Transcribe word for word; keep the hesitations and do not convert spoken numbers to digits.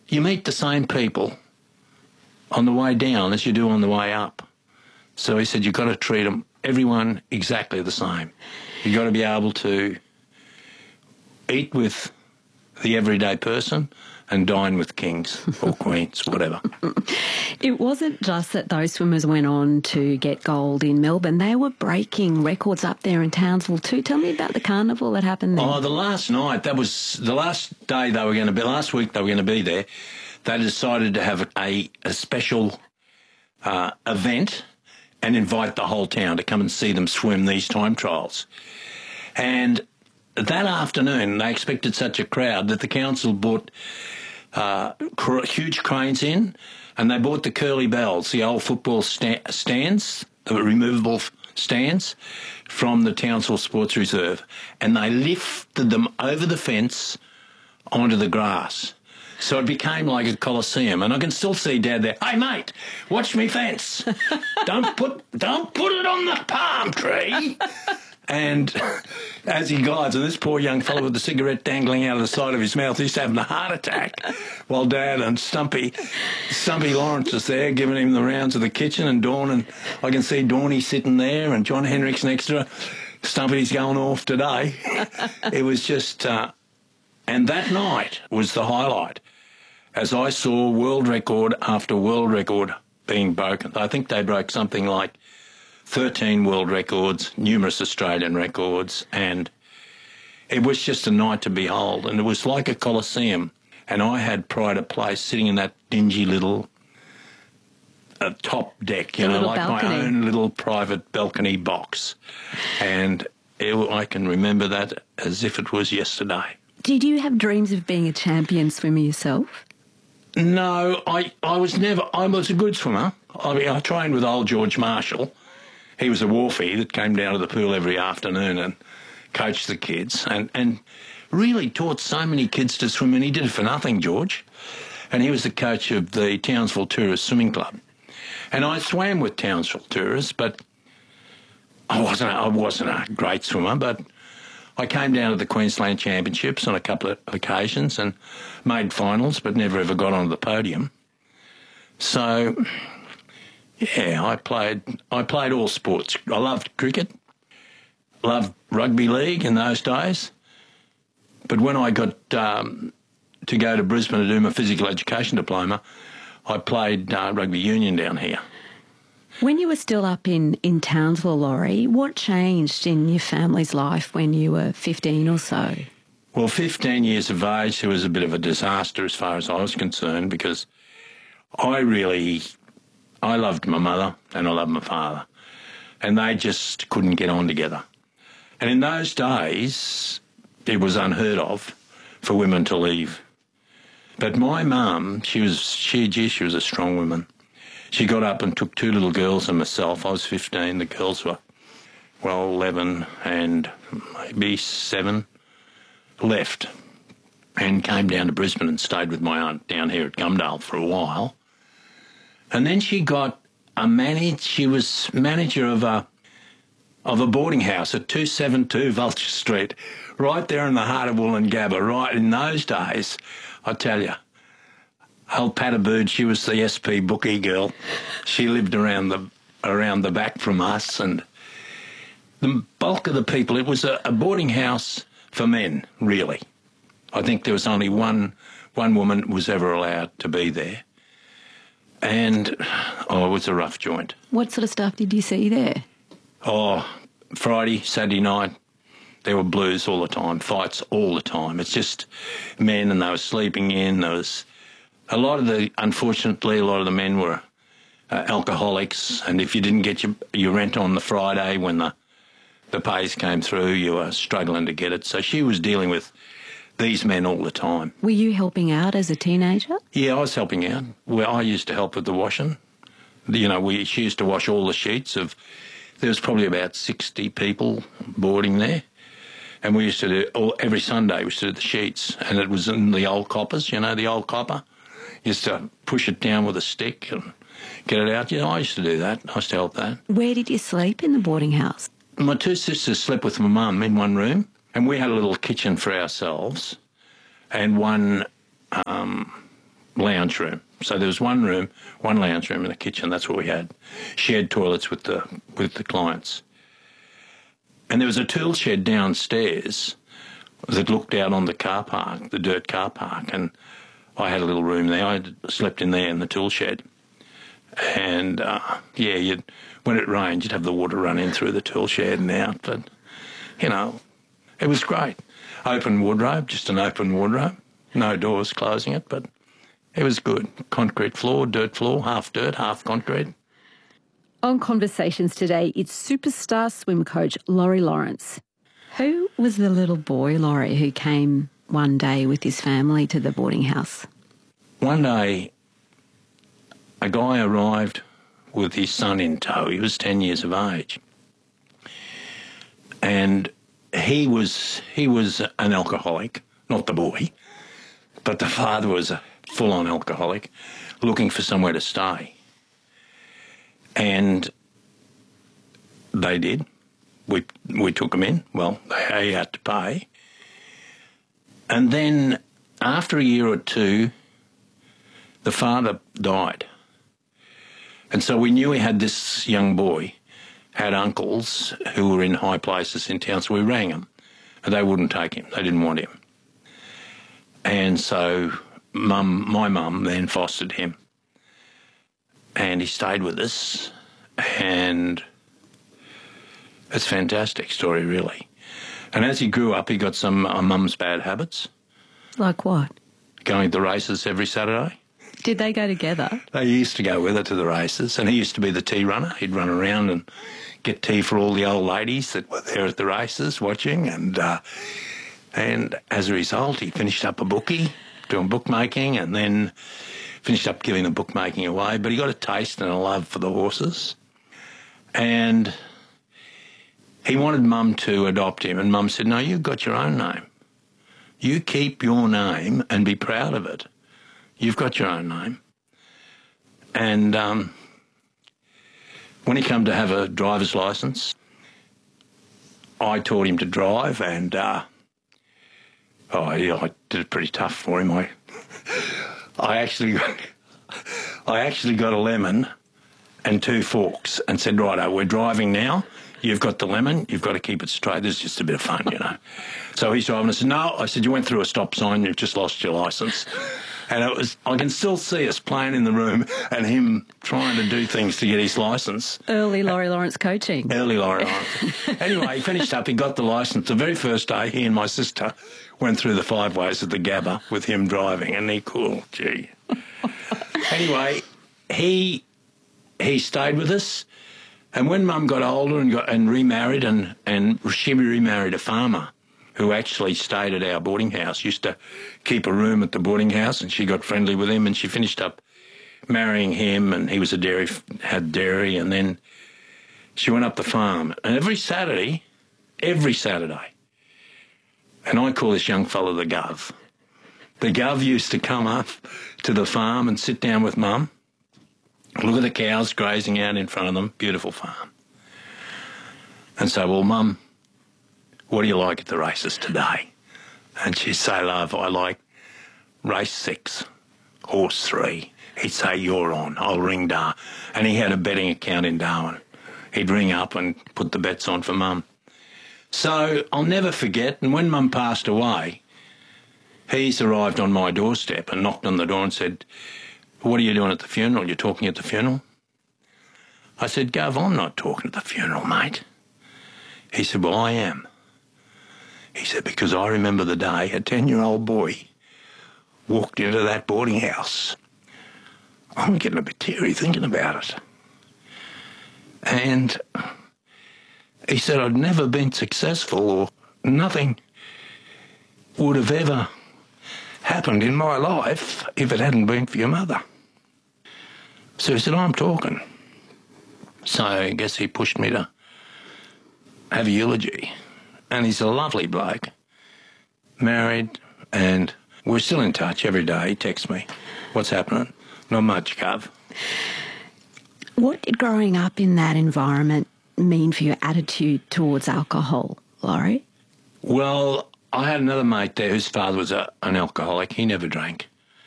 you meet the same people on the way down as you do on the way up. So he said, you've got to treat them, everyone exactly the same. You've got to be able to eat with the everyday person and dine with kings or queens, whatever. It wasn't just that those swimmers went on to get gold in Melbourne. They were breaking records up there in Townsville too. Tell me about the carnival that happened there. Oh, the last night, that was the last day they were going to be, last week they were going to be there. They decided to have a, a special uh, event and invite the whole town to come and see them swim these time trials. And that afternoon, they expected such a crowd that the council bought uh, cr- huge cranes in, and they bought the curly bells, the old football sta- stands, the removable stands, from the Townsville Sports Reserve, and they lifted them over the fence onto the grass. So it became like a coliseum, and I can still see Dad there. Hey, mate, watch me fence. don't put, don't put it on the palm tree. And as he glides, and this poor young fellow with the cigarette dangling out of the side of his mouth, he's having a heart attack, while Dad and Stumpy, Stumpy Lawrence is there giving him the rounds of the kitchen, and Dawn, and I can see Dawny sitting there, and John Henricks next to her. Stumpy's going off today. It was just, uh, and that night was the highlight, as I saw world record after world record being broken. I think they broke something like thirteen world records, numerous Australian records, and it was just a night to behold. And it was like a coliseum. And I had pride of place sitting in that dingy little uh, top deck, you the know, like balcony. my own little private balcony box. And it, I can remember that as if it was yesterday. Did you have dreams of being a champion swimmer yourself? No, I, I was never, I was a good swimmer. I mean, I trained with old George Marshall. He was a wharfie that came down to the pool every afternoon and coached the kids, and, and really taught so many kids to swim, and he did it for nothing, George. And he was the coach of the Townsville Tourist Swimming Club. And I swam with Townsville Tourists, but I wasn't, I wasn't a great swimmer, but I came down to the Queensland Championships on a couple of occasions and made finals, but never ever got onto the podium. So, yeah, I played I played all sports. I loved cricket, loved rugby league in those days. But when I got um, to go to Brisbane to do my physical education diploma, I played uh, rugby union down here. When you were still up in, in Townsville, Laurie, what changed in your family's life when you were fifteen or so? Well, fifteen years of age, it was a bit of a disaster as far as I was concerned, because I really, I loved my mother and I loved my father, and they just couldn't get on together. And in those days, it was unheard of for women to leave. But my mum, she was, she, gee, she was a strong woman. She got up and took two little girls and myself. I was fifteen. The girls were, well, eleven and maybe seven. Left and came down to Brisbane and stayed with my aunt down here at Gumdale for a while. And then she got a manage. She was manager of a of a boarding house at two seventy-two Vulture Street, right there in the heart of Woolloongabba. Right in those days, I tell you. Old Pattabood, she was the S P bookie girl. She lived around the around the back from us, and the bulk of the people, it was a, a boarding house for men, really. I think there was only one one woman was ever allowed to be there. And, oh, it was a rough joint. What sort of stuff did you see there? Oh, Friday, Saturday night, there were blues all the time, fights all the time. It's just men, and they were sleeping in. There was a lot of the, unfortunately, a lot of the men were uh, alcoholics, and if you didn't get your, your rent on the Friday when the, the pays came through, you were struggling to get it. So she was dealing with these men all the time. Were you helping out as a teenager? Yeah, I was helping out. Well, I used to help with the washing. You know, we she used to wash all the sheets of, there was probably about sixty people boarding there. And we used to do, all, every Sunday we used to do the sheets, and it was in the old coppers, you know, the old copper. Used to push it down with a stick and get it out. You know, I used to do that. I used to help that. Where did you sleep in the boarding house? My two sisters slept with my mum in one room, and we had a little kitchen for ourselves, and one um, lounge room. So there was one room, one lounge room and a kitchen. That's what we had. Shared toilets with the with the clients. And there was a tool shed downstairs that looked out on the car park, the dirt car park, and I had a little room there. I slept in there in the tool shed. And, uh, yeah, you'd, when it rained, you'd have the water run in through the tool shed and out. But, you know, it was great. Open wardrobe, just an open wardrobe. No doors closing it, but it was good. Concrete floor, dirt floor, half dirt, half concrete. On Conversations today, it's superstar swim coach Laurie Lawrence. Who was the little boy, Laurie, who came one day with his family to the boarding house? One day, a guy arrived with his son in tow. He was ten years of age. And he was he was an alcoholic, not the boy, but the father was a full-on alcoholic, looking for somewhere to stay. And they did. We we took him in. Well, they had to pay. And then after a year or two, the father died. And so we knew we had this young boy, had uncles who were in high places in town, so we rang them. And they wouldn't take him. They didn't want him. And so mum, my mum then fostered him. And he stayed with us, and it's a fantastic story, really. And as he grew up, he got some of mum's bad habits. Like what? Going to the races every Saturday. Did they go together? They used to go with her to the races, and he used to be the tea runner. He'd run around and get tea for all the old ladies that were there at the races watching, and uh, and as a result, he finished up a bookie, doing bookmaking, and then finished up giving the bookmaking away. But he got a taste and a love for the horses, and he wanted Mum to adopt him, and Mum said, no, you've got your own name. You keep your name and be proud of it. You've got your own name. And um, when he came to have a driver's licence, I taught him to drive, and uh, oh, yeah, I did it pretty tough for him. I, I actually, got, I actually got a lemon and two forks, and said, righto, we're driving now. You've got the lemon, you've got to keep it straight. This is just a bit of fun, you know. So he's driving. I said, no. I said, you went through a stop sign, you've just lost your licence. And it was, I can still see us playing in the room and him trying to do things to get his licence. Early Laurie Lawrence coaching. Early Laurie Lawrence. Anyway, he finished up, he got the licence. The very first day, he and my sister went through the five ways of the Gabba with him driving, and he, cool, gee. Anyway, he he stayed with us. And when Mum got older and got and remarried, and, and she remarried a farmer who actually stayed at our boarding house, used to keep a room at the boarding house, and she got friendly with him, and she finished up marrying him, and he was a dairy, had dairy, and then she went up the farm. And every Saturday, every Saturday, and I call this young fella the Gov, the Gov used to come up to the farm and sit down with Mum, look at the cows grazing out in front of them, beautiful farm. And say, well, Mum, what do you like at the races today? And she'd say, love, I like race six, horse three. He'd say, you're on, I'll ring Dar. And he had a betting account in Darwin. He'd ring up and put the bets on for Mum. So I'll never forget, and when Mum passed away, he's arrived on my doorstep and knocked on the door and said, what are you doing at the funeral? You're talking at the funeral? I said, Gov, I'm not talking at the funeral, mate. He said, well, I am. He said, because I remember the day a ten-year-old boy walked into that boarding house. I'm getting a bit teary thinking about it. And he said, I'd never been successful, or nothing would have ever happened in my life if it hadn't been for your mother. So he said, I'm talking. So I guess he pushed me to have a eulogy. And he's a lovely bloke, married, and we're still in touch every day. He texts me, what's happening? Not much, Gov. What did growing up in that environment mean for your attitude towards alcohol, Laurie? Well, I had another mate there whose father was a, an alcoholic. He never drank.